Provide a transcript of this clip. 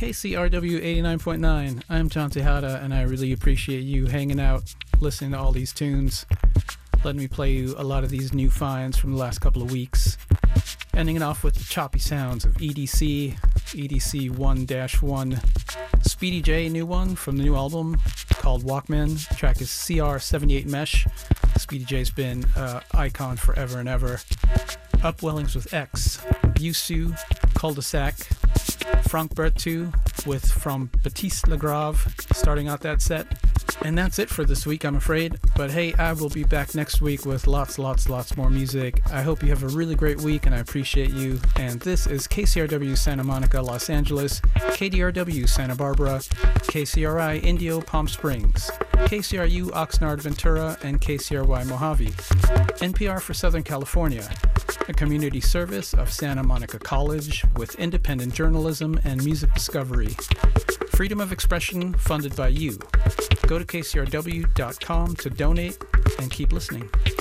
KCRW 89.9. I'm John Tejada, and I really appreciate you hanging out, listening to all these tunes, letting me play you a lot of these new finds from the last couple of weeks. Ending it off with the choppy sounds of EDC 1-1, Speedy J, new one from the new album called Walkman. The track is CR78 Mesh. Speedy J's been an icon forever and ever. Upwellings with X, Yusu, Cul-de-sac, Frank Bertu with From Baptiste Lagrave, starting out that set. And that's it for this week, I'm afraid. But hey, I will be back next week with lots more music. I hope you have a really great week, and I appreciate you. And this is KCRW Santa Monica, Los Angeles, KDRW Santa Barbara, KCRI Indio, Palm Springs, KCRU Oxnard, Ventura, and KCRY Mojave, NPR for Southern California, a community service of Santa Monica College with independent journalism and music discovery. Freedom of expression funded by you. Go to kcrw.com to donate and keep listening.